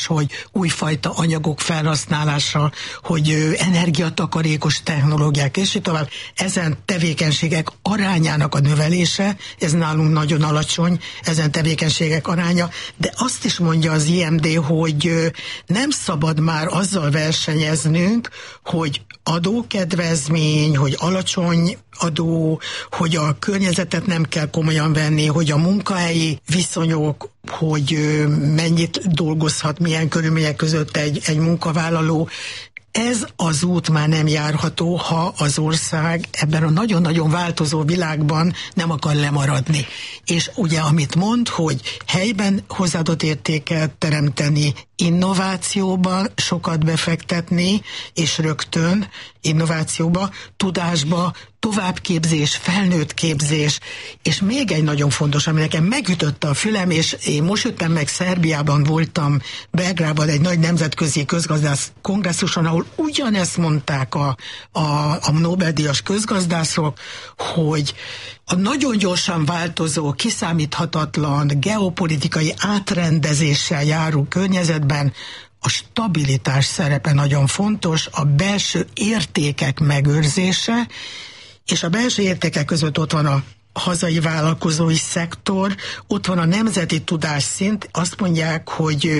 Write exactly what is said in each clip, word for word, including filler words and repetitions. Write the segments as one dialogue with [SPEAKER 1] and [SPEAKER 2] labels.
[SPEAKER 1] hogy újfajta anyagok felhasználása, hogy energiatakarékos technológiák, és így tovább. Ezen tevékenységek arányának a növelése, ez nálunk nagyon alacsony, ezen tevékenységek aránya, de azt is mondja az i em dé, hogy nem szabad már azzal versenyeznünk, hogy adókedvezmény, hogy alacsony adó, hogy a környezetet nem kell komolyan venni, hogy a munkahelyi viszonyok, hogy mennyit dolgozhat, milyen körülmények között egy, egy munkavállaló. Ez az út már nem járható, ha az ország ebben a nagyon-nagyon változó világban nem akar lemaradni. És ugye, amit mond, hogy helyben hozzáadott értéket teremteni, innovációba sokat befektetni, és rögtön innovációba, tudásba, továbbképzés, felnőtt képzés, és még egy nagyon fontos, ami nekem megütötte a fülem, és én most jöttem meg, Szerbiában voltam, Belgrádban egy nagy nemzetközi közgazdász kongresszuson, ahol ugyanezt mondták a, a, a Nobel-díjas közgazdászok, hogy a nagyon gyorsan változó, kiszámíthatatlan, geopolitikai átrendezéssel járó környezetben a stabilitás szerepe nagyon fontos, a belső értékek megőrzése, és a belső értékek között ott van a hazai vállalkozói szektor, ott van a nemzeti tudásszint, azt mondják, hogy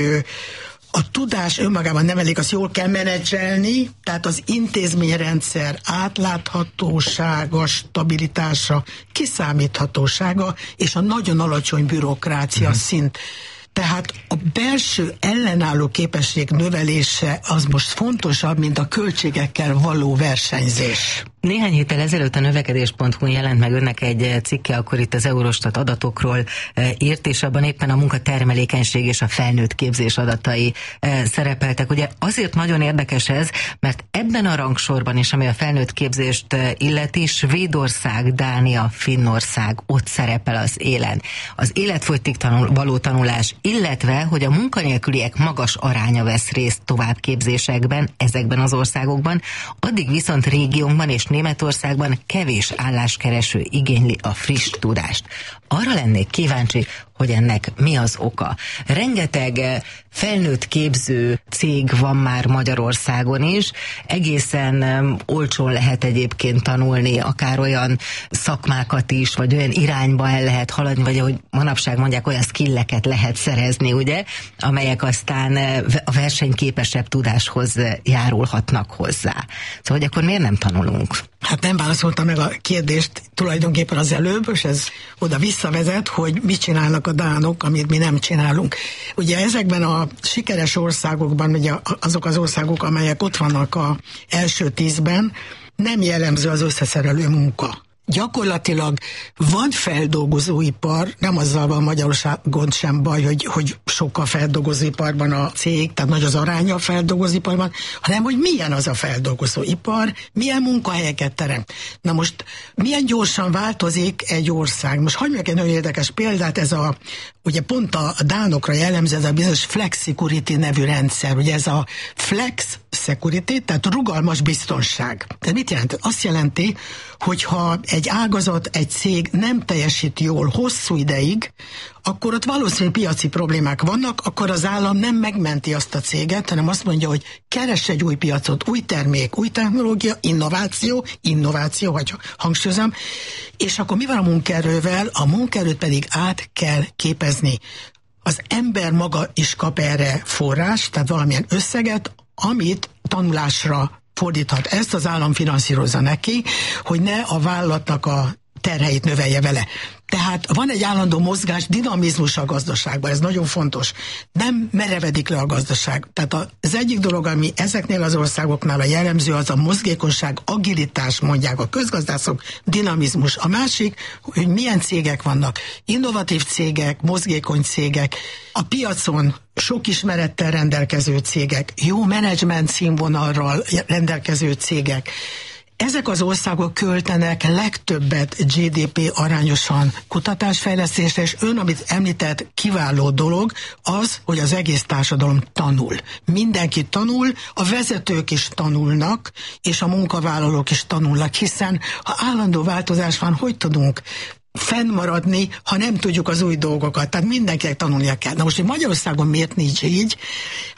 [SPEAKER 1] a tudás önmagában nem elég, azt jól kell menedzselni, tehát az intézményrendszer átláthatósága, stabilitása, kiszámíthatósága, és a nagyon alacsony bürokrácia mm. szint. Tehát a belső ellenálló képesség növelése az most fontosabb, mint a költségekkel való versenyzés.
[SPEAKER 2] Néhány héttel ezelőtt a növekedés pont hu jelent meg önnek egy cikke, akkor itt az Eurostat adatokról írt, és abban éppen a munkatermelékenység és a felnőtt képzés adatai szerepeltek. Ugye azért nagyon érdekes ez, mert ebben a rangsorban is, ami a felnőtt képzést illeti, Svédország, Dánia, Finnország ott szerepel az élen. Az életfogytig tanul, való tanulás, illetve, hogy a munkanélküliek magas aránya vesz részt továbbképzésekben ezekben az országokban, addig viszont régiónkban és Németországban kevés álláskereső igényli a friss tudást. Arra lennék kíváncsi, hogy ennek mi az oka. Rengeteg felnőtt képző cég van már Magyarországon is, egészen olcsón lehet egyébként tanulni, akár olyan szakmákat is, vagy olyan irányba el lehet haladni, vagy ahogy manapság mondják, olyan skilleket lehet szerezni, ugye, amelyek aztán a versenyképesebb tudáshoz járulhatnak hozzá. Szóval, hogy akkor miért nem tanulunk?
[SPEAKER 1] Hát nem válaszoltam meg a kérdést tulajdonképpen az előbb, és ez oda visszavezet, hogy mit csinálnak a dánok, amit mi nem csinálunk. Ugye ezekben a sikeres országokban, ugye azok az országok, amelyek ott vannak az első tízben, nem jellemző az összeszerelő munka. Gyakorlatilag van feldolgozóipar, nem azzal van Magyarországon sem baj, hogy, hogy sokkal feldolgozóiparban a cég, tehát nagy az aránya a feldolgozóiparban, hanem hogy milyen az a feldolgozóipar, milyen munkahelyeket teremt. Na most milyen gyorsan változik egy ország. Most hagyj meg egy nagyon érdekes példát, ez a, ugye pont a dánokra jellemző, ez a bizonyos Flex Security nevű rendszer, ugye ez a Flex Security, tehát rugalmas biztonság. Tehát mit jelent? Azt jelenti, hogyha egy ágazat, egy cég nem teljesít jól hosszú ideig, akkor ott valószínűleg piaci problémák vannak, akkor az állam nem megmenti azt a céget, hanem azt mondja, hogy keress egy új piacot, új termék, új technológia, innováció, innováció, vagy hangsúlyozom, és akkor mi van a munkaerővel? A munkaerőt pedig át kell képezni. Az ember maga is kap erre forrás, tehát valamilyen összeget, amit tanulásra fordíthat. Ezt az állam finanszírozza neki, hogy ne a vállalatnak a terheit növelje vele. Tehát van egy állandó mozgás, dinamizmus a gazdaságban, ez nagyon fontos. Nem merevedik le a gazdaság. Tehát az egyik dolog, ami ezeknél az országoknál a jellemző, az a mozgékonyság, agilitás, mondják a közgazdászok, dinamizmus. A másik, hogy milyen cégek vannak. Innovatív cégek, mozgékony cégek, a piacon sok ismerettel rendelkező cégek, jó menedzsment színvonalral rendelkező cégek. Ezek az országok költenek legtöbbet gé dé pé arányosan kutatásfejlesztésre, és ön, amit említett, kiváló dolog az, hogy az egész társadalom tanul. Mindenki tanul, a vezetők is tanulnak, és a munkavállalók is tanulnak, hiszen ha állandó változás van, hogy tudunk fennmaradni, ha nem tudjuk az új dolgokat. Tehát mindenkinek tanulnia kell. Na most, hogy Magyarországon miért nincs így?